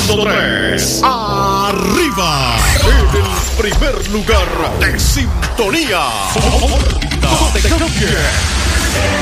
100.3. Arriba. En el primer lugar de sintonía. No te cambies.